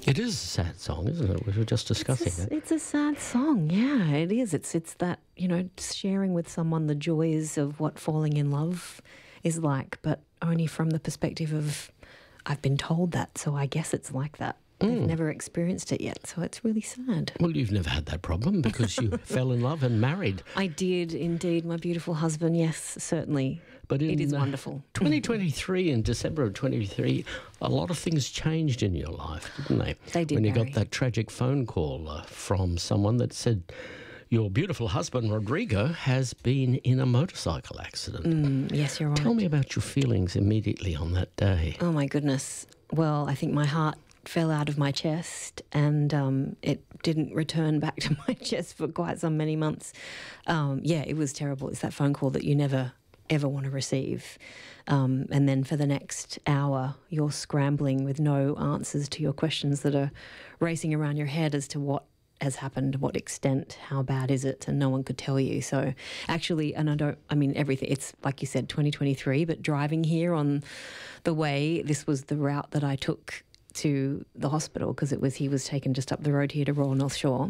It is a sad song, isn't it? We were just discussing it. It's a sad song, yeah, it is. It's that, sharing with someone the joys of what falling in love is like, but only from the perspective of, I've been told that, so I guess it's like that. They've never experienced it yet, so it's really sad. Well, you've never had that problem because you fell in love and married. I did indeed, my beautiful husband, yes, certainly. But it is wonderful. 2023, in December of 2023, a lot of things changed in your life, didn't they? They did, when you Barry. got that tragic phone call from someone that said, your beautiful husband, Rodrigo, has been in a motorcycle accident. Yes, you're right. Tell me about your feelings immediately on that day. Oh, my goodness. Well, I think my heart fell out of my chest and it didn't return back to my chest for quite some many months. It was terrible. It's that phone call that you never, ever want to receive. And then for the next hour, you're scrambling with no answers to your questions that are racing around your head as to what has happened, what extent, how bad is it, and no one could tell you. So actually, everything, it's like you said, 2023, but driving here on the way, this was the route that I took to the hospital because he was taken just up the road here to Royal North Shore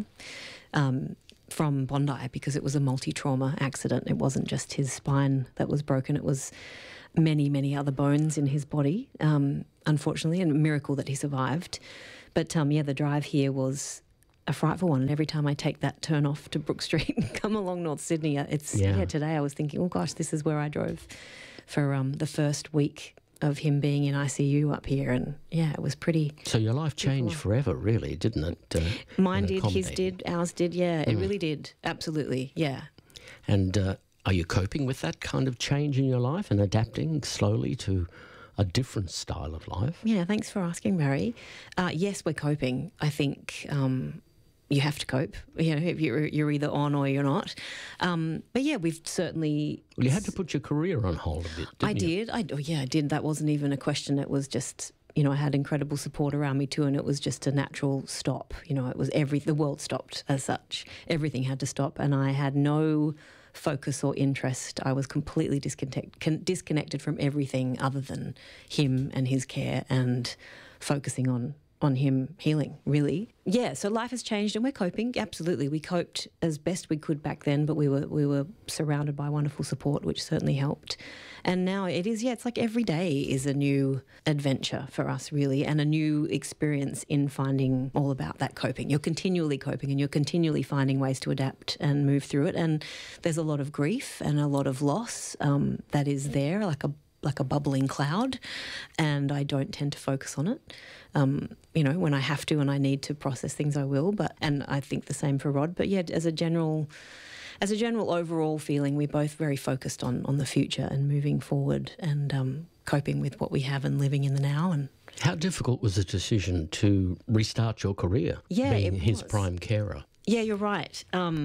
from Bondi because it was a multi-trauma accident. It wasn't just his spine that was broken. It was many, many other bones in his body, unfortunately, and a miracle that he survived. But, the drive here was a frightful one. And every time I take that turn off to Brook Street and come along North Sydney, today I was thinking, oh, gosh, this is where I drove for the first week of him being in ICU up here, and it was pretty. So your life changed forever, really, didn't it? Mine did, his did, ours did. Yeah, it really did. Absolutely, yeah. And are you coping with that kind of change in your life and adapting slowly to a different style of life? Yeah, thanks for asking, Barry. Yes, we're coping. I think you have to cope. If you're either on or you're not. But we've certainly. Well, you had to put your career on hold a bit. I did. I did. That wasn't even a question. It was just. I had incredible support around me too, and it was just a natural stop. It was the world stopped as such. Everything had to stop, and I had no focus or interest. I was completely disconnected from everything other than him and his care and focusing on him healing, really. Yeah, so life has changed and we're coping. Absolutely. We coped as best we could back then, but we were surrounded by wonderful support, which certainly helped. And now it's like every day is a new adventure for us, really, and a new experience in finding all about that coping. You're continually coping and you're continually finding ways to adapt and move through it. And there's a lot of grief and a lot of loss that is there, like a bubbling cloud, and I don't tend to focus on it. When I have to and I need to process things, I will. And I think the same for Rod. But as a general overall feeling, we're both very focused on the future and moving forward and coping with what we have and living in the now. And how difficult was the decision to restart your career? Being his prime carer. Yeah, you're right.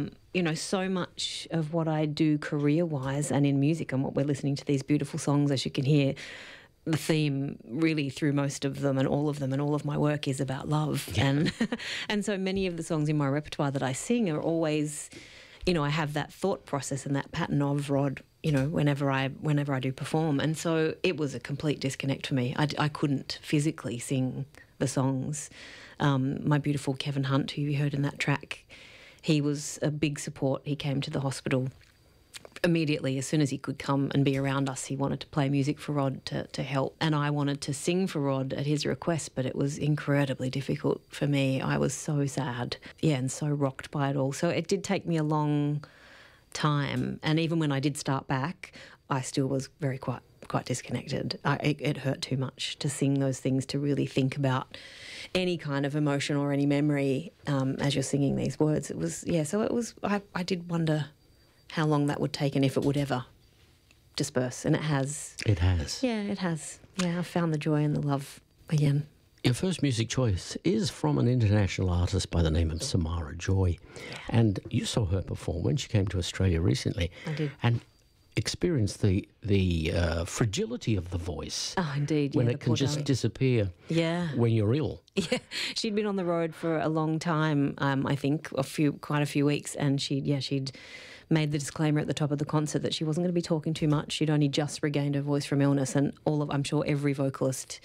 So much of what I do career-wise and in music and what we're listening to, these beautiful songs, as you can hear, the theme really through most of them and all of my work is about love. Yeah. And so many of the songs in my repertoire that I sing are always, I have that thought process and that pattern of Rod, whenever I do perform. And so it was a complete disconnect for me. I couldn't physically sing the songs. My beautiful Kevin Hunt, who you heard in that track, he was a big support. He came to the hospital immediately. As soon as he could come and be around us, he wanted to play music for Rod to help. And I wanted to sing for Rod at his request, but it was incredibly difficult for me. I was so sad, and so rocked by it all. So it did take me a long time. And even when I did start back, I still was quite disconnected. It hurt too much to sing those things, to really think about any kind of emotion or any memory as you're singing these words. It was, so it was, I did wonder how long that would take and if it would ever disperse. And it has. It has. Yeah, it has. Yeah, I've found the joy and the love again. Your first music choice is from an international artist by the name of Samara Joy. Yeah. And you saw her perform when she came to Australia recently. I did. And experienced the fragility of the voice. Oh, indeed. When it can just disappear when you're ill. Yeah, she'd been on the road for a long time, I think, quite a few weeks, and she'd made the disclaimer at the top of the concert that she wasn't going to be talking too much. She'd only just regained her voice from illness, and I'm sure every vocalist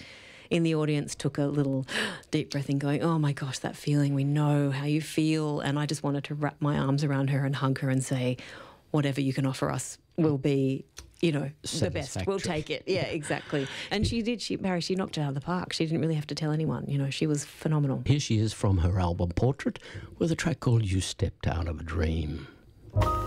in the audience took a little deep breath in, going, oh my gosh, that feeling, we know how you feel. And I just wanted to wrap my arms around her and hug her and say, whatever you can offer us will be, you know, the best. We'll take it. Yeah, exactly. And she did. Barry, she knocked it out of the park. She didn't really have to tell anyone. You know, she was phenomenal. Here she is from her album Portrait with a track called You Stepped Out of a Dream.